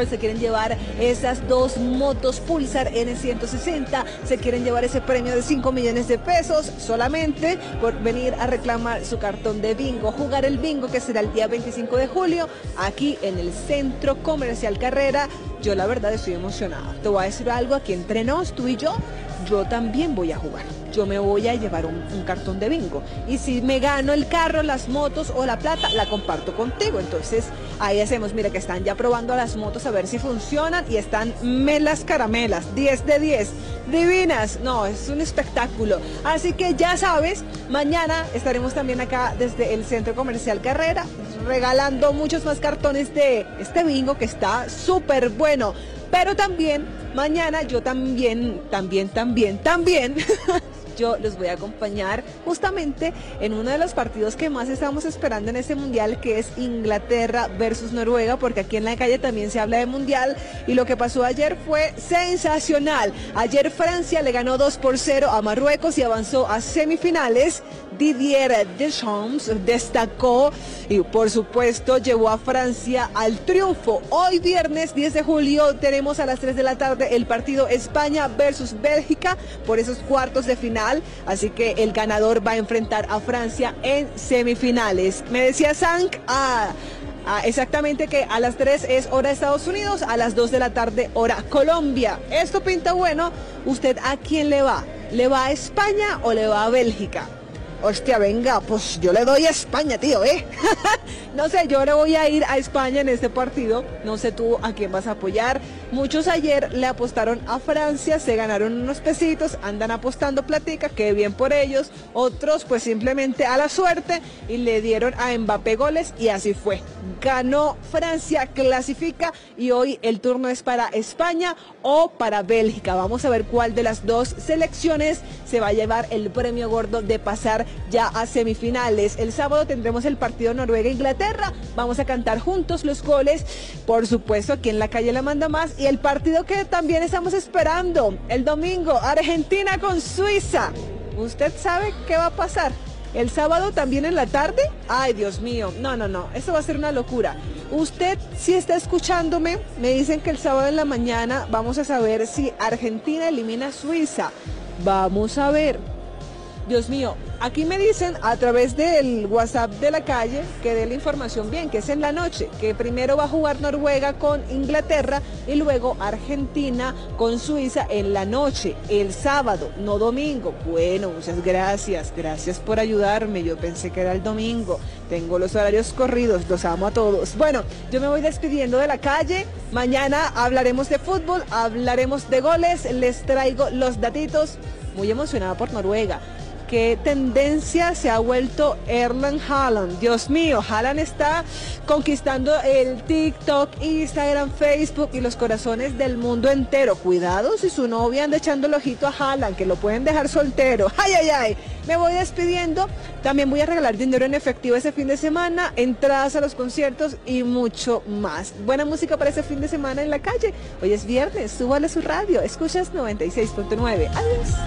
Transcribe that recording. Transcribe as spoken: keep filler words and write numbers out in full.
Motor, se quieren llevar esas dos motos Pulsar N ciento sesenta, se quieren llevar ese premio de cinco millones de pesos solamente por venir a reclamar su cartón de bingo, jugar el bingo que será el día veinticinco de julio aquí en el Centro Comercial Carrera. Yo la verdad estoy emocionada. Te voy a decir algo, aquí entre nos, tú y yo, yo también voy a jugar. Yo me voy a llevar un, un cartón de bingo. Y si me gano el carro, las motos o la plata, la comparto contigo. Entonces, ahí hacemos, mira que están ya probando las motos a ver si funcionan y están melas caramelas, diez de diez, divinas. No, es un espectáculo. Así que ya sabes, mañana estaremos también acá desde el Centro Comercial Carrera, regalando muchos más cartones de este bingo que está súper bueno. Pero también, mañana yo también, también, también, también... yo los voy a acompañar justamente en uno de los partidos que más estamos esperando en este mundial, que es Inglaterra versus Noruega, porque aquí en la calle también se habla de mundial y lo que pasó ayer fue sensacional. Ayer Francia le ganó dos por cero a Marruecos y avanzó a semifinales. Didier Deschamps destacó y por supuesto llevó a Francia al triunfo. Hoy viernes diez de julio tenemos a las tres de la tarde el partido España versus Bélgica por esos cuartos de final. Así que el ganador va a enfrentar a Francia en semifinales. Me decía Sank, ah, ah, exactamente que a las tres es hora de Estados Unidos, a las dos de la tarde hora Colombia. Esto pinta bueno. ¿Usted a quién le va? ¿Le va a España o le va a Bélgica? Hostia, venga, pues yo le doy a España, tío, ¿eh? No sé, yo le voy a ir a España en este partido. No sé tú a quién vas a apoyar. Muchos ayer le apostaron a Francia, se ganaron unos pesitos, andan apostando platica, qué bien por ellos. Otros pues simplemente a la suerte y le dieron a Mbappé goles y así fue. Ganó Francia, clasifica y hoy el turno es para España o para Bélgica. Vamos a ver cuál de las dos selecciones se va a llevar el premio gordo de pasar ya a semifinales. El sábado tendremos el partido Noruega-Inglaterra. Vamos a cantar juntos los goles. Por supuesto, aquí en la calle la manda más. Y el partido que también estamos esperando, el domingo, Argentina con Suiza. ¿Usted sabe qué va a pasar? El sábado también en la tarde. Ay, Dios mío. No, no, no. Esto va a ser una locura. Usted, si está escuchándome, me dicen que el sábado en la mañana vamos a saber si Argentina elimina a Suiza. Vamos a ver. Dios mío, aquí me dicen a través del WhatsApp de la calle que dé la información bien, que es en la noche, que primero va a jugar Noruega con Inglaterra y luego Argentina con Suiza en la noche, el sábado, no domingo. Bueno, muchas gracias, gracias por ayudarme, yo pensé que era el domingo, tengo los horarios corridos, los amo a todos. Bueno, yo me voy despidiendo de la calle, mañana hablaremos de fútbol, hablaremos de goles, les traigo los datitos, muy emocionada por Noruega. ¿Qué tendencia se ha vuelto Erling Haaland? Dios mío, Haaland está conquistando el TikTok, Instagram, Facebook y los corazones del mundo entero. Cuidado si su novia anda echando el ojito a Haaland, que lo pueden dejar soltero. ¡Ay, ay, ay! Me voy despidiendo. También voy a regalar dinero en efectivo ese fin de semana, entradas a los conciertos y mucho más. Buena música para ese fin de semana en la calle. Hoy es viernes, súbale su radio. Escuchas noventa y seis punto nueve. Adiós.